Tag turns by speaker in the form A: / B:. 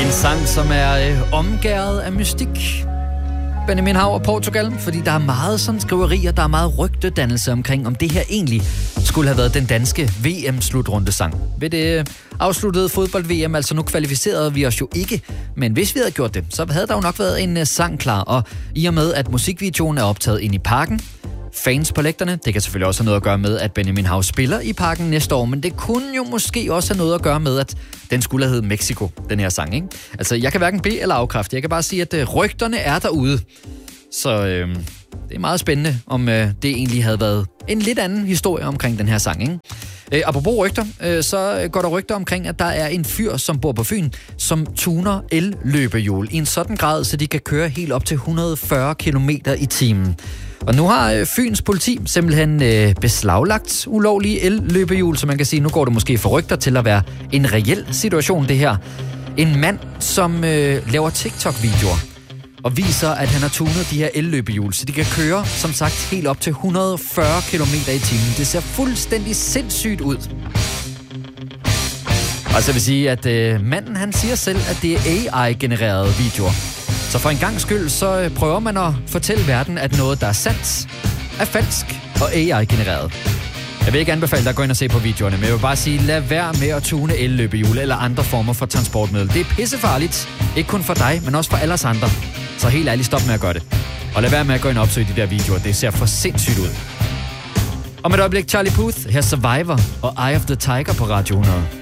A: En sang, som er omgærdet af mystik. Benjamin Hav og Portugal, fordi der er meget sådan skriverier, der er meget rygtedannelse omkring, om det her egentlig skulle have været den danske VM-slutrundesang. Ved det afsluttede fodbold-VM, altså nu kvalificerede vi os jo ikke, men hvis vi havde gjort det, så havde der jo nok været en sang klar, og i og med, at musikvideoen er optaget ind i parken, fans på lægterne, det kan selvfølgelig også have noget at gøre med, at Benjamin Hav spiller i parken næste år, men det kunne jo måske også have noget at gøre med, at den skulle have heddet Mexico, den her sang, ikke? Altså, jeg kan hverken bede eller afkræfte. Jeg kan bare sige, at rygterne er derude. Så det er meget spændende, om det egentlig havde været en lidt anden historie omkring den her sang, ikke? Apropos rygter, så går der rygter omkring, at der er en fyr, som bor på Fyn, som tuner el-løbehjul i en sådan grad, så de kan køre helt op til 140 km i timen. Og nu har Fyns politi simpelthen beslaglagt ulovlige el-løbehjul, så man kan sige, nu går det måske for rygter til at være en reel situation, det her. En mand, som laver TikTok-videoer og viser, at han har tunet de her el-løbehjul, så de kan køre, som sagt, helt op til 140 km i timen. Det ser fuldstændig sindssygt ud. Og så vil sige, at manden han siger selv, at det er AI-genererede videoer. Så for en gang skyld, så prøver man at fortælle verden, at noget, der er sandt, er falsk og AI-genereret. Jeg vil ikke anbefale dig at gå ind og se på videoerne, men jeg vil bare sige, lad være med at tune el-løbehjul eller andre former for transportmiddel. Det er pissefarligt. Ikke kun for dig, men også for alle os andre. Så helt ærligt, stop med at gøre det. Og lad være med at gå ind og opsøge de der videoer. Det ser for sindssygt ud. Om et øjeblik, Charlie Puth, her Survivor og Eye of the Tiger på Radio 100.